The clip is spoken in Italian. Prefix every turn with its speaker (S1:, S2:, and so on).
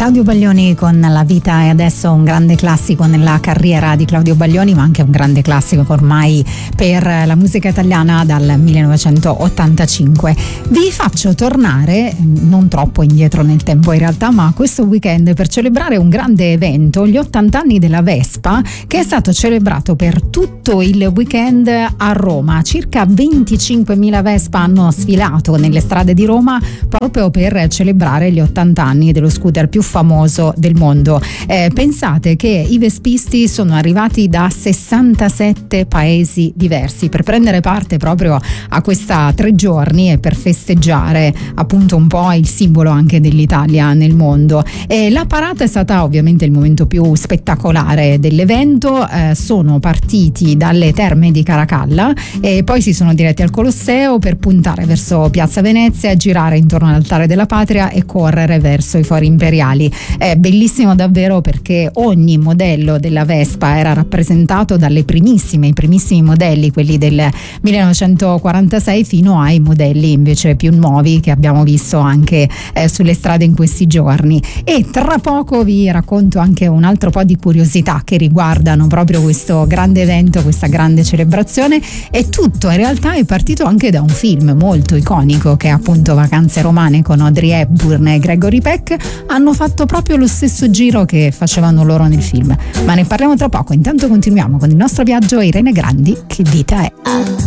S1: Claudio Baglioni con La vita è adesso, un grande classico nella carriera di Claudio Baglioni, ma anche un grande classico ormai per la musica italiana dal 1985. Vi faccio tornare non troppo indietro nel tempo in realtà, ma questo weekend per celebrare un grande evento, gli 80 anni della Vespa, che è stato celebrato per tutto il weekend a Roma. Circa 25.000 Vespa hanno sfilato nelle strade di Roma proprio per celebrare gli 80 anni dello scooter più famoso del mondo. Pensate che i vespisti sono arrivati da 67 paesi diversi per prendere parte proprio a questa 3 giorni e per festeggiare appunto un po' il simbolo anche dell'Italia nel mondo. La parata è stata ovviamente il momento più spettacolare dell'evento. Sono partiti dalle terme di Caracalla e poi si sono diretti al Colosseo per puntare verso Piazza Venezia, girare intorno all'Altare della Patria e correre verso i Fori Imperiali. È bellissimo davvero perché ogni modello della Vespa era rappresentato dalle i primissimi modelli, quelli del 1946, fino ai modelli invece più nuovi che abbiamo visto anche sulle strade in questi giorni. E tra poco vi racconto anche un altro po' di curiosità che riguardano proprio questo grande evento, questa grande celebrazione. E tutto in realtà è partito anche da un film molto iconico che è appunto Vacanze romane, con Audrey Hepburn e Gregory Peck. Hanno fatto proprio lo stesso giro che facevano loro nel film, ma ne parliamo tra poco. Intanto continuiamo con il nostro viaggio a Irene Grandi. Che vita è?